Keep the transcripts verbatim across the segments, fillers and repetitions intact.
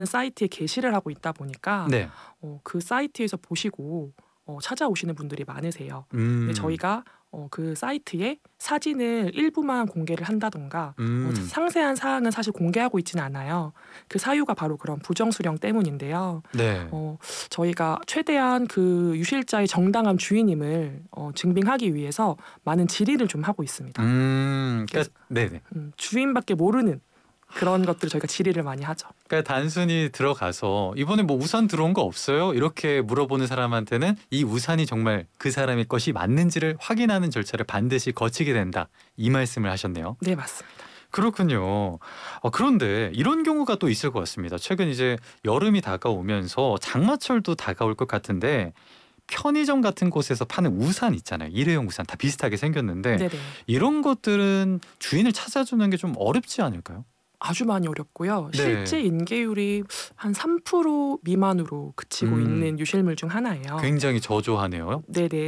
사이트에 게시를 하고 있다 보니까 네. 어 그 사이트에서 보시고 어 찾아오시는 분들이 많으세요. 근데 음. 저희가 어 그 사이트에 사진을 일부만 공개를 한다든가 어 음. 상세한 사항은 사실 공개하고 있지는 않아요. 그 사유가 바로 그런 부정수령 때문인데요. 네. 어 저희가 최대한 그 유실자의 정당한 주인임을 어 증빙하기 위해서 많은 질의를 좀 하고 있습니다. 음. 그래서 그러니까 네네. 음 주인밖에 모르는 그런 것들을 저희가 질의를 많이 하죠. 그러니까 단순히 들어가서 "이번에 뭐 우산 들어온 거 없어요?" 이렇게 물어보는 사람한테는 이 우산이 정말 그 사람의 것이 맞는지를 확인하는 절차를 반드시 거치게 된다. 이 말씀을 하셨네요. 네 맞습니다. 그렇군요. 어 그런데 이런 경우가 또 있을 것 같습니다. 최근 이제 여름이 다가오면서 장마철도 다가올 것 같은데 편의점 같은 곳에서 파는 우산 있잖아요. 일회용 우산 다 비슷하게 생겼는데 네네. 이런 것들은 주인을 찾아주는 게 좀 어렵지 않을까요? 아주 많이 어렵고요. 실제 네. 인계율이 한 삼 프로 미만으로 그치고 음. 있는 유실물 중 하나예요. 굉장히 저조하네요. 네네.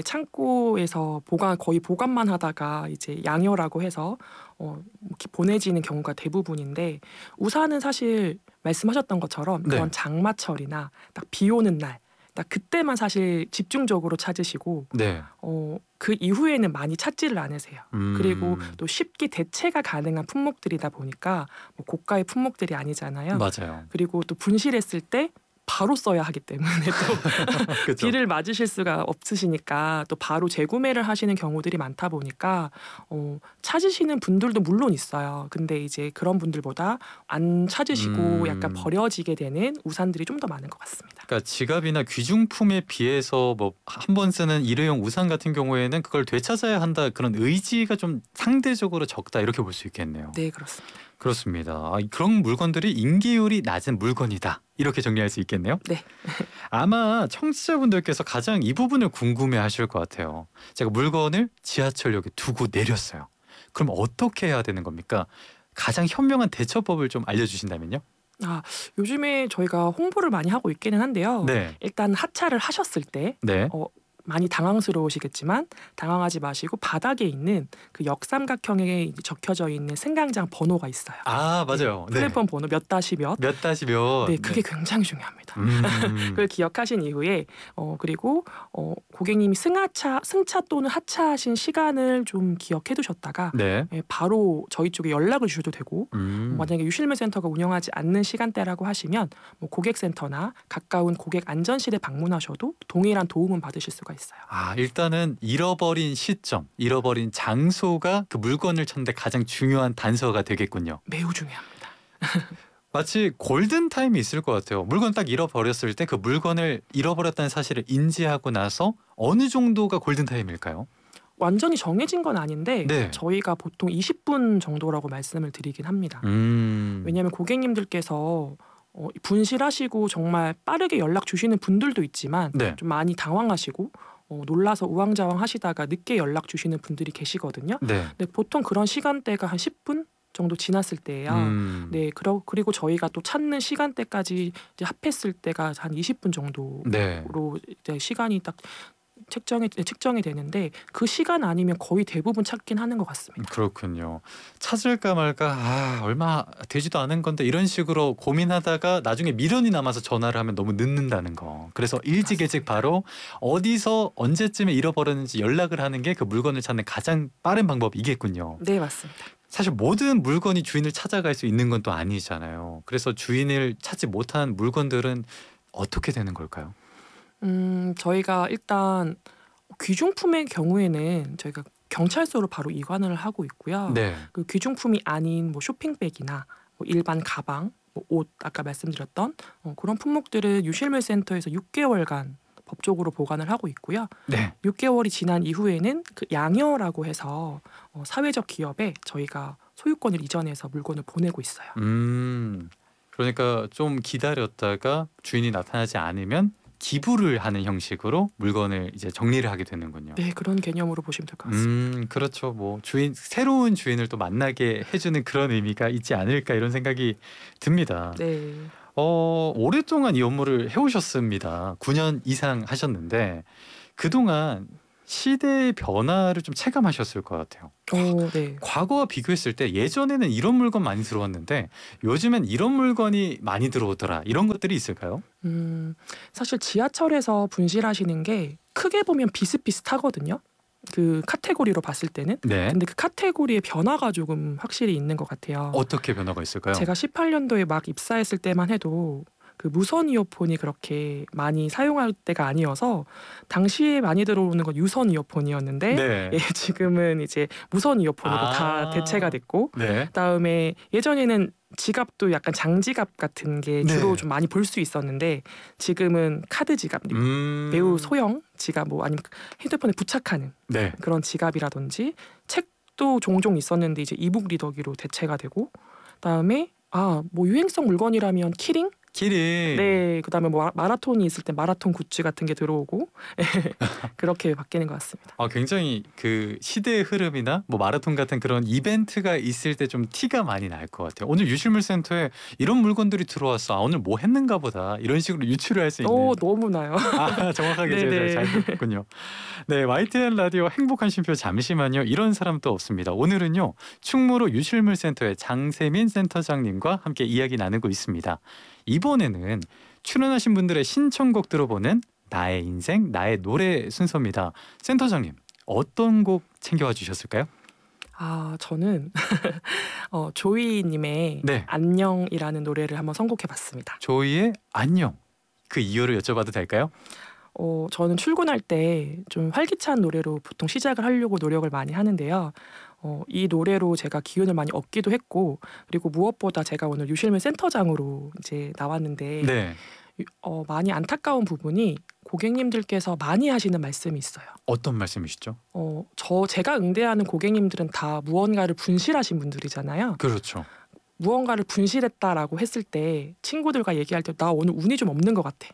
창고에서 보관 거의 보관만 하다가 이제 양혈라고 해서 어 이렇게 보내지는 경우가 대부분인데 우산은 사실 말씀하셨던 것처럼 그런 네. 장마철이나 딱 비 오는 날 딱 그때만 사실 집중적으로 찾으시고 네. 어 그 이후에는 많이 찾지를 않으세요. 그리고 음. 또 쉽게 대체가 가능한 품목들이다 보니까 뭐 고가의 품목들이 아니잖아요. 맞아요. 그리고 또 분실했을 때 바로 써야 하기 때문에 또 그죠. 비를 맞으실 수가 없으시니까 또 바로 재구매를 하시는 경우들이 많다 보니까 어 찾으시는 분들도 물론 있어요. 근데 이제 그런 분들보다 안 찾으시고 약간 음. 버려지게 되는 우산들이 좀 더 많은 것 같습니다. 그러니까 지갑이나 귀중품에 비해서 뭐 한 번 쓰는 일회용 우산 같은 경우에는 그걸 되찾아야 한다 그런 의지가 좀 상대적으로 적다 이렇게 볼 수 있겠네요. 네 그렇습니다. 그렇습니다. 아 그런 물건들이 인기율이 낮은 물건이다. 이렇게 정리할 수 있겠네요. 네. 아마 청취자분들께서 가장 이 부분을 궁금해하실 것 같아요. 제가 물건을 지하철역에 두고 내렸어요. 그럼 어떻게 해야 되는 겁니까? 가장 현명한 대처법을 좀 알려주신다면요? 아 요즘에 저희가 홍보를 많이 하고 있기는 한데요. 네. 일단 하차를 하셨을 때 네. 어 많이 당황스러우시겠지만 당황하지 마시고 바닥에 있는 그 역삼각형에 이제 적혀져 있는 승강장 번호가 있어요. 아 네. 맞아요. 네. 플랫폼 번호 몇 다시 몇. 몇 다시 몇. 네 네. 그게 굉장히 중요합니다. 음. 그걸 기억하신 이후에 어 그리고 어 고객님이 승하차 승차 또는 하차하신 시간을 좀 기억해 두셨다가 네. 예 바로 저희 쪽에 연락을 주셔도 되고 음. 만약에 유실물 센터가 운영하지 않는 시간대라고 하시면 뭐 고객센터나 가까운 고객 안전실에 방문하셔도 동일한 도움은 받으실 수가 있어요. 아 일단은 잃어버린 시점, 잃어버린 장소가 그 물건을 찾는 데 가장 중요한 단서가 되겠군요. 매우 중요합니다. 마치 골든 타임이 있을 것 같아요. 물건 딱 잃어버렸을 때 그 물건을 잃어버렸다는 사실을 인지하고 나서 어느 정도가 골든 타임일까요? 완전히 정해진 건 아닌데 네. 저희가 보통 이십 분 정도라고 말씀을 드리긴 합니다. 음. 왜냐하면 고객님들께서 어 분실하시고 정말 빠르게 연락 주시는 분들도 있지만 네. 좀 많이 당황하시고 어 놀라서 우왕좌왕하시다가 늦게 연락 주시는 분들이 계시거든요. 네. 근데 보통 그런 시간대가 한 십 분 정도 지났을 때예요. 음. 네 그러 그리고 저희가 또 찾는 시간대까지 이제 합했을 때가 한 이십 분 정도로 네. 이제 시간이 딱 책정이 측정이 되는데 그 시간 아니면 거의 대부분 찾긴 하는 것 음 같습니다. 그렇군요. 찾을까 말까 '아 얼마 되지도 않은 건데.' 이런 식으로 고민하다가 나중에 미련이 남아서 전화를 하면 너무 늦는다는 거. 그래서 일직일직 맞습니다. 바로 어디서 언제쯤에 잃어버렸는지 연락을 하는 게 그 물건을 찾는 가장 빠른 방법이겠군요. 네 맞습니다. 사실 모든 물건이 주인을 찾아갈 수 있는 건 또 아니잖아요. 그래서 주인을 찾지 못한 물건들은 어떻게 되는 걸까요? 음 저희가 일단 귀중품의 경우에는 저희가 경찰서로 바로 이관을 하고 있고요. 네. 그 귀중품이 아닌 뭐 쇼핑백이나 뭐 일반 가방, 뭐 옷 아까 말씀드렸던 어 그런 품목들은 유실물 센터에서 육 개월간 법적으로 보관을 하고 있고요. 네. 육 개월이 지난 이후에는 그 양혈라고 해서 어 사회적 기업에 저희가 소유권을 이전해서 물건을 보내고 있어요. 음. 그러니까 좀 기다렸다가 주인이 나타나지 않으면 기부를 하는 형식으로 물건을 이제 정리를 하게 되는군요. 네 그런 개념으로 보시면 될 것 같습니다. 음 그렇죠. 뭐 주인 새로운 주인을 또 만나게 해 주는 그런 의미가 있지 않을까 이런 생각이 듭니다. 네. 어 오랫동안 이 업무를 해 오셨습니다. 구 년 이상 하셨는데 그동안 시대의 변화를 좀 체감하셨을 것 같아요. 어 네. 과거와 비교했을 때 예전에는 이런 물건 많이 들어왔는데 요즘엔 이런 물건이 많이 들어오더라. 이런 것들이 있을까요? 음 사실 지하철에서 분실하시는 게 크게 보면 비슷비슷하거든요. 그 카테고리로 봤을 때는. 네. 근데 그 카테고리의 변화가 조금 확실히 있는 것 같아요. 어떻게 변화가 있을까요? 제가 십팔 년도에 막 입사했을 때만 해도 그 무선 이어폰이 그렇게 많이 사용할 때가 아니어서 당시에 많이 들어오는 건 유선 이어폰이었는데 네. 예 지금은 이제 무선 이어폰으로 다 대체가 아. 됐고 네. 그다음에 예전에는 지갑도 약간 장지갑 같은 게 주로 네. 좀 많이 볼 수 있었는데 지금은 카드 지갑, 매우 음. 소형 지갑 뭐 아니면 핸드폰에 부착하는 네. 그런 지갑이라든지 책도 종종 있었는데 이제 이북 리더기로 대체가 되고 그다음에 아 뭐 유행성 물건이라면 키링? 키링. 네. 그다음에 뭐 마 마라톤이 있을 때 마라톤 굿즈 같은 게 들어오고 그렇게 바뀌는 것 같습니다. 아 굉장히 그 시대의 흐름이나 뭐 마라톤 같은 그런 이벤트가 있을 때 좀 티가 많이 날 것 같아요. 오늘 유실물 센터에 이런 물건들이 들어왔어. 아 오늘 뭐 했는가 보다. 이런 식으로 유추를 할 수 어 있는. 너무나요. 아 정확하게 제가 네네. 잘 들었군요. 네, 와이티엔 라디오 행복한 쉼표 잠시만요. 이런 사람 또 없습니다. 오늘은요. 충무로 유실물 센터의 장세민 센터장님과 함께 이야기 나누고 있습니다. 이번에는 출연하신 분들의 신청곡 들어보는 나의 인생 나의 노래 순서입니다. 센터장님 어떤 곡 챙겨와 주셨을까요? 아 저는 어 조이 님의 네. 안녕이라는 노래를 한번 선곡해 봤습니다. 조이의 안녕. 그 이유를 여쭤봐도 될까요? 어 저는 출근할 때 좀 활기찬 노래로 보통 시작을 하려고 노력을 많이 하는데요. 어 이 노래로 제가 기운을 많이 얻기도 했고 그리고 무엇보다 제가 오늘 유실물 센터장으로 이제 나왔는데 네. 유 어 많이 안타까운 부분이 고객님들께서 많이 하시는 말씀이 있어요. 어떤 말씀이시죠? 어 저 제가 응대하는 고객님들은 다 무언가를 분실하신 분들이잖아요. 그렇죠. 무언가를 분실했다라고 했을 때 친구들과 얘기할 때 "나 오늘 운이 좀 없는 것 같아."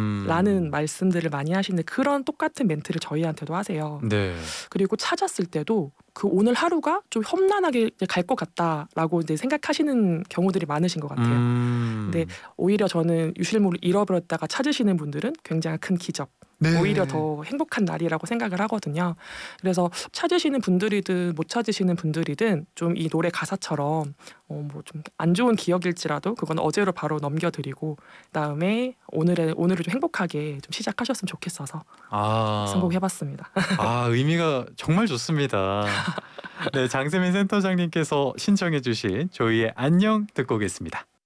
라는 음. 말씀들을 많이 하시는데 그런 똑같은 멘트를 저희한테도 하세요. 네. 그리고 찾았을 때도 그 '오늘 하루가 좀 험난하게 갈 것 같다.'라고 이제 생각하시는 경우들이 많으신 것 같아요. 근데 음. 오히려 저는 유실물을 잃어버렸다가 찾으시는 분들은 굉장히 큰 기적, 오히려 네. 더 행복한 날이라고 생각을 하거든요. 그래서 찾으시는 분들이든 못 찾으시는 분들이든 좀 이 노래 가사처럼 어 뭐 좀 안 좋은 기억일지라도 그건 어제로 바로 넘겨 드리고 그다음에 오늘의 오늘을 좀 행복하게 좀 시작하셨으면 좋겠어서 아. 선곡해 봤습니다. 아 의미가 정말 좋습니다. 네 장세민 센터장님께서 신청해 주신 조이의 안녕 듣고 오겠습니다.